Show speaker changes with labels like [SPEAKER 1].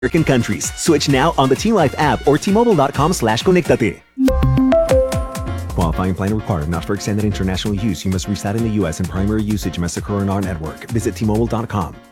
[SPEAKER 1] American countries. Switch now on the T Life app or T-Mobile.com/conectate. Qualifying plan required. Not for extended international use. You must reside in the U.S. and primary usage must occur on our network. Visit T-Mobile.com.